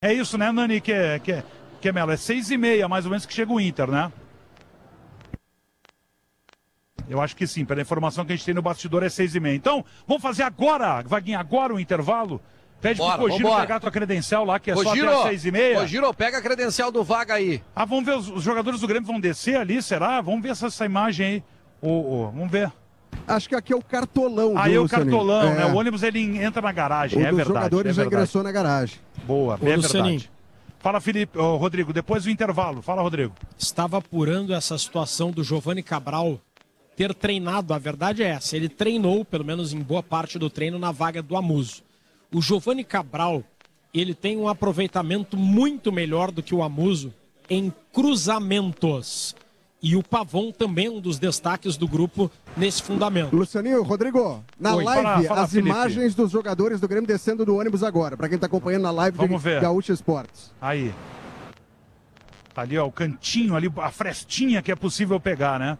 É isso, né, Nani, que é Melo? É 6h30, mais ou menos, que chega o Inter, né? Eu acho que sim, pela informação que a gente tem no bastidor é 6h30. Então, vamos fazer agora, Vaguinha, agora o intervalo? Pede pro Cogiro pegar a tua credencial lá, que é Cogiro, só até 6h30. Cogiro, pega a credencial do Vaga aí. Ah, vamos ver, os jogadores do Grêmio vão descer ali, será? Vamos ver essa imagem aí. Vamos ver. Acho que aqui é o cartolão. Aí é o Lucianinho. cartolão, né? O ônibus ele entra na garagem, é verdade. Os jogadores já ingressou na garagem. Boa, é verdade. Fala, Felipe, Rodrigo, depois do intervalo. Fala, Rodrigo. Estava apurando essa situação do Giovani Cabral ter treinado, a verdade é essa, ele treinou, pelo menos em boa parte do treino, na vaga do Amuso. O Giovani Cabral, ele tem um aproveitamento muito melhor do que o Amuso em cruzamentos. E o Pavon também é um dos destaques do grupo nesse fundamento. Lucianinho, Rodrigo, na live, fala, as Felipe. Imagens dos jogadores do Grêmio descendo do ônibus agora, para quem está acompanhando na live do Gaúcha Esportes. Aí. Tá ali, ó, o cantinho ali, a frestinha que é possível pegar, né?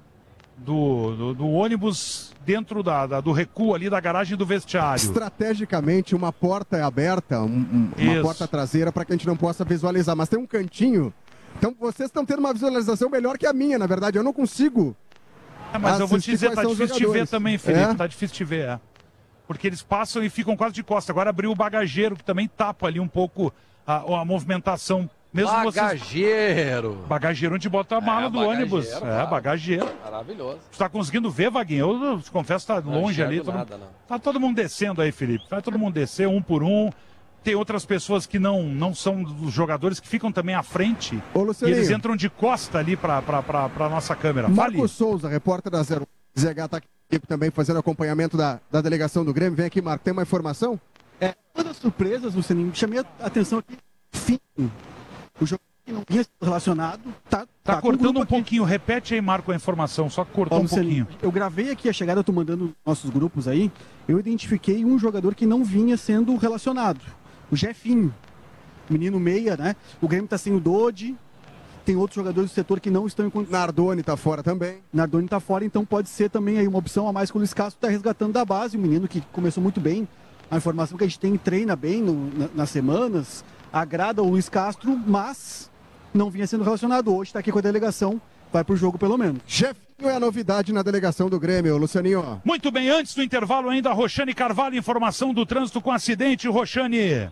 Do ônibus dentro do recuo ali da garagem do vestiário. Estrategicamente, uma porta é aberta, uma porta traseira para que a gente não possa visualizar, mas tem um cantinho. Então vocês estão tendo uma visualização melhor que a minha, na verdade, eu não consigo. Mas eu vou te dizer, tá difícil de ver também, Felipe, tá difícil de ver, Porque eles passam e ficam quase de costa. Agora abriu o bagageiro, que também tapa ali um pouco a movimentação. Mesmo bagageiro. Bagageiro onde bota a mala do ônibus. Claro. Bagageiro. Maravilhoso. Você tá conseguindo ver, Vaguinho? Eu confesso que tá longe ali. Tá todo mundo descendo aí, Felipe. Vai todo mundo descer, um por um. Tem outras pessoas que não são dos jogadores que ficam também à frente. E eles entram de costa ali pra nossa câmera. Marcos Souza, repórter da Zero. ZH tá aqui também fazendo acompanhamento da delegação do Grêmio. Vem aqui, Marco. Tem uma informação? Uma das surpresas, Lucianinho, chamei a atenção aqui. Fim. O jogo que não vinha relacionado tá cortando um pouquinho. Repete aí, Marco, a informação. Só cortou um pouquinho. Eu gravei aqui a chegada, eu tô mandando nossos grupos aí. Eu identifiquei um jogador que não vinha sendo relacionado. O Jefinho. Menino meia, né? O Grêmio tá sem o Dodi. Tem outros jogadores do setor que não estão em condição. Nardoni tá fora também. Nardoni tá fora, então pode ser também aí uma opção a mais que o Luiz Castro tá resgatando da base. Um menino que começou muito bem. A informação que a gente tem, treina bem nas semanas. Agrada o Luiz Castro, mas não vinha sendo relacionado. Hoje está aqui com a delegação, vai pro jogo pelo menos. Jefinho é a novidade na delegação do Grêmio, Lucianinho. Muito bem, antes do intervalo ainda, Roxane Carvalho, informação do trânsito com acidente, Roxane.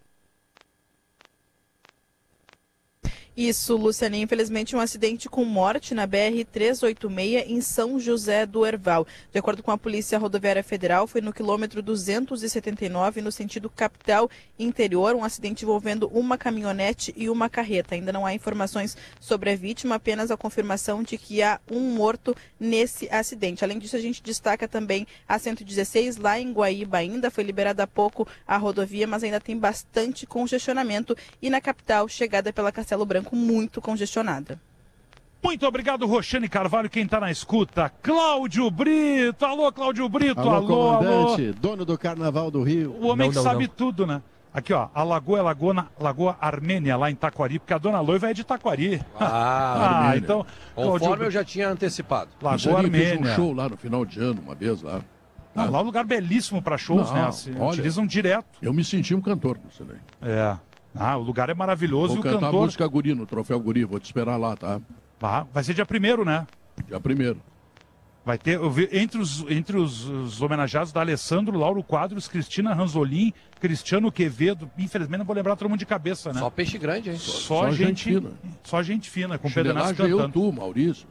Isso, Lucianinho, infelizmente um acidente com morte na BR-386 em São José do Herval. De acordo com a Polícia Rodoviária Federal, foi no quilômetro 279, no sentido capital interior, um acidente envolvendo uma caminhonete e uma carreta. Ainda não há informações sobre a vítima, apenas a confirmação de que há um morto nesse acidente. Além disso, a gente destaca também a 116, lá em Guaíba ainda, foi liberada há pouco a rodovia, mas ainda tem bastante congestionamento. E na capital, chegada pela Castelo Branco, muito congestionada. Muito obrigado, Roxane Carvalho, quem está na escuta. Cláudio Brito, alô, Cláudio Brito, alô, comandante, dono do Carnaval do Rio. O homem que sabe tudo, né? Aqui, ó, a Lagoa é Lagoa Armênia, lá em Taquari, porque a dona Loiva é de Taquari. Então... Conforme eu já tinha antecipado. Lagoa Armênia. Fez um show lá no final de ano, uma vez lá. Lá é um lugar belíssimo para shows, né? Assim, utilizam direto. Eu me senti um cantor, não sei. O lugar é maravilhoso. Vou cantar a música Guri no Troféu Guri, vou te esperar lá, tá? Vai ser dia 1º, né? Dia 1º. Vai ter, entre os homenageados da Alessandro, Lauro Quadros, Cristina Ranzolin, Cristiano Quevedo. Infelizmente não vou lembrar todo mundo de cabeça, né? Só peixe grande, hein? Só gente fina. Só gente fina, com Pedro Inácio cantando. Eu, tu, Maurício.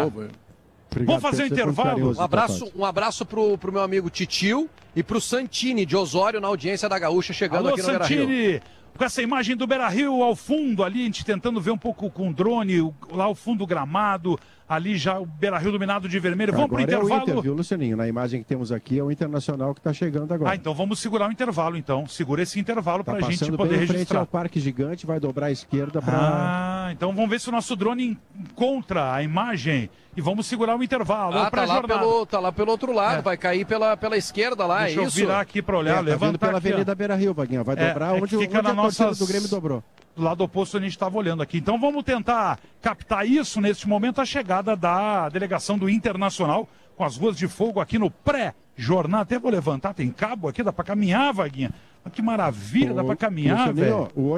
Vamos fazer um intervalo. Um abraço pro meu amigo Titio e pro Santini de Osório, na audiência da Gaúcha, chegando aqui no Santini. Beira-Rio. Com essa imagem do Beira-Rio ao fundo ali, a gente tentando ver um pouco com o drone, lá ao fundo do gramado, ali já o Beira-Rio iluminado de vermelho. Vamos pro intervalo. É o Inter, viu, Lucianinho? Na imagem que temos aqui é o Internacional que está chegando agora. Então vamos segurar o intervalo, então. Segura esse intervalo para a gente poder registrar. Em frente ao Parque Gigante, vai dobrar à esquerda para... então vamos ver se o nosso drone encontra a imagem e vamos segurar o intervalo. Tá lá pelo outro lado, vai cair pela esquerda lá, Deixa eu virar aqui para olhar, levantar pela Avenida Beira-Rio, Vaguinha. Vai dobrar onde fica na a torcida do Grêmio dobrou. Do lado oposto a gente estava olhando aqui. Então vamos tentar captar isso neste momento, a chegada da delegação do Internacional com as ruas de fogo aqui no pré-jornada. Até vou levantar, tem cabo aqui, dá para caminhar, Vaguinha. Que maravilha, dá para caminhar, velho.